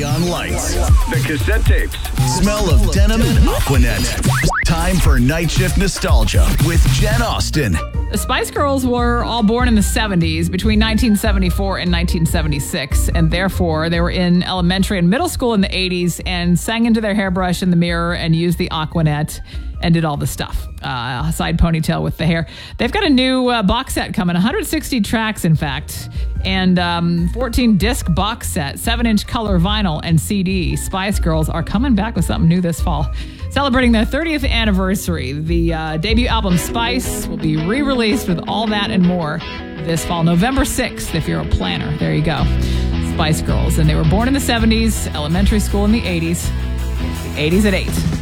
neon lights, the cassette tapes, smell of denim and Aquanet. Time for Night Shift Nostalgia with Jen Austen. The Spice Girls were all born in the 70s, between 1974 and 1976, and therefore they were in elementary and middle school in the 80s and sang into their hairbrush in the mirror and used the Aquanet and did all the stuff. Side ponytail with the hair. They've got a new box set coming, 160 tracks, in fact, and 14-disc box set, 7-inch color vinyl and CD. Spice Girls are coming back with something new this fall. Celebrating their 30th anniversary, the debut album Spice will be re-released with all that and more this fall, November 6th, if you're a planner. There you go. Spice Girls. And they were born in the 70s, elementary school in the 80s. The 80s at 8.